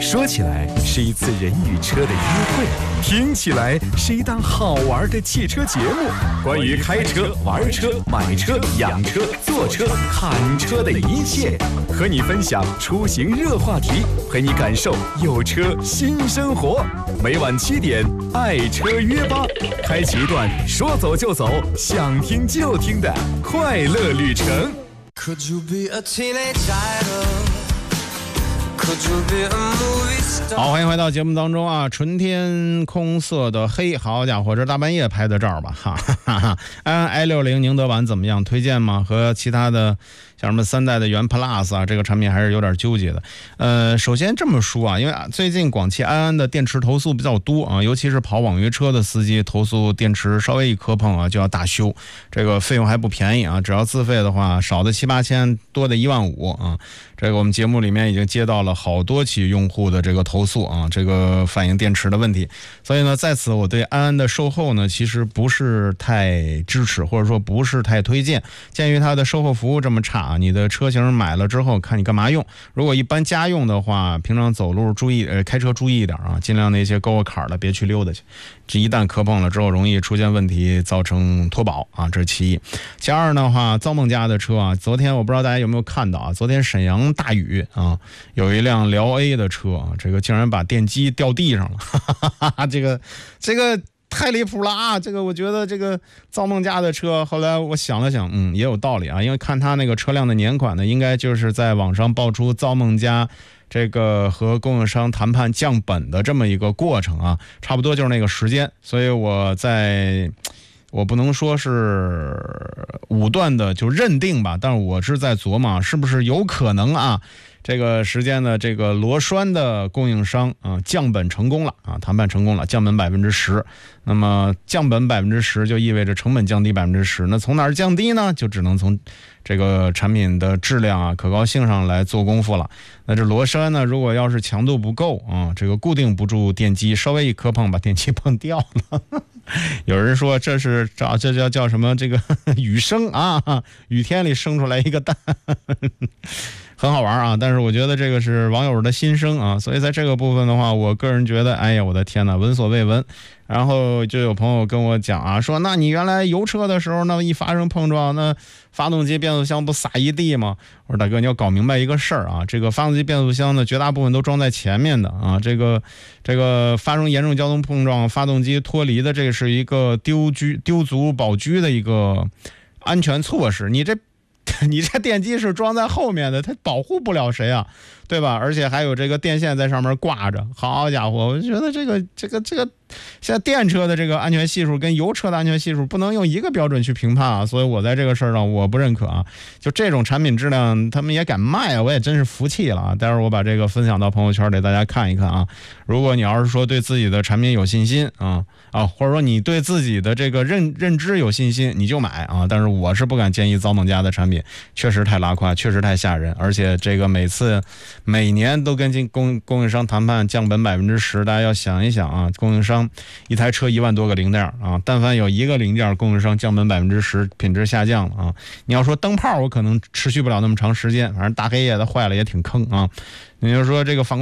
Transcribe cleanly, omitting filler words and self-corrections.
说起来是一次人与车的约会，听起来是一档好玩的汽车节目。关于开车、玩车、买车、养车、坐车、看车的一切，和你分享出行热话题，陪你感受有车新生活。每晚7点，爱车约吧，开启一段说走就走、想听就听的快乐旅程。Could you be a teenage idol?Could you be a movie star? 好，欢迎回到节目当中啊！纯天空色的黑，好家伙，这大半夜拍的照吧，哈哈哈。i60 宁德版怎么样？推荐吗？和其他的像什么3代的元 Plus 啊，这个产品还是有点纠结的。首先这么说啊，因为最近广汽安安的电池投诉比较多啊，尤其是跑网约车的司机投诉电池稍微一磕碰啊就要大修，这个费用还不便宜啊，只要自费的话，少的7、8千，多的15000啊。这个我们节目里面已经接到了好多起用户的这个投诉啊，这个反映电池的问题。所以呢，在此我对安安的售后呢，其实不是太支持，或者说不是太推荐。鉴于它的售后服务这么差，你的车型买了之后看你干嘛用。如果一般家用的话，平常走路注意，开车注意一点啊，尽量那些沟坎的别去溜达去。这一旦磕碰了之后，容易出现问题，造成脱保啊，这是其一。其二的话，造梦家的车啊，昨天我不知道大家有没有看到啊，昨天沈阳大雨啊，有一辆辽 A 的车啊，这个竟然把电机掉地上了，哈哈哈，这个太离谱了啊！这个我觉得这个造梦家的车，后来我想了想，也有道理啊，因为看他那个车辆的年款呢，应该就是在网上爆出造梦家这个和供应商谈判降本的这么一个过程啊，差不多就是那个时间，所以我不能说是武断的就认定吧，但是我是在琢磨是不是有可能啊，这个时间的这个螺栓的供应商啊降本成功了啊，谈判成功了，降本10%。那么降本10%就意味着成本降低10%，那从哪儿降低呢？就只能从这个产品的质量啊、可靠性上来做功夫了。那这螺栓呢，如果要是强度不够啊，这个固定不住电机，稍微一磕碰把电机碰掉了。有人说这叫什么？这个雨生啊，雨天里生出来一个蛋。很好玩啊，但是我觉得这个是网友的心声啊，所以在这个部分的话，我个人觉得，哎呀，我的天哪，闻所未闻。然后就有朋友跟我讲啊，说那你原来油车的时候，那一发生碰撞，那发动机、变速箱不撒一地吗？我说大哥，你要搞明白一个事儿啊，这个发动机、变速箱呢，绝大部分都装在前面的啊，这个发生严重交通碰撞，发动机脱离的，这是一个丢足保车的一个安全措施。你这电机是装在后面的，它保护不了谁啊，对吧？而且还有这个电线在上面挂着，好家伙，我觉得这个现在电车的这个安全系数跟油车的安全系数不能用一个标准去评判啊，所以我在这个事儿上我不认可啊。就这种产品质量他们也敢卖啊，我也真是服气了啊。待会儿我把这个分享到朋友圈给大家看一看啊。如果你要是说对自己的产品有信心啊，或者说你对自己的这个认知有信心，你就买啊。但是我是不敢建议造梦家的产品，确实太拉胯，确实太吓人，而且这个每年都跟供应商谈判降本10%，大家要想一想啊，供应商一台车1万多个零件啊，但凡有一个零件供应商降本10%，品质下降了啊。你要说灯泡，我可能持续不了那么长时间，反正大黑夜的坏了也挺坑啊。你就说这个反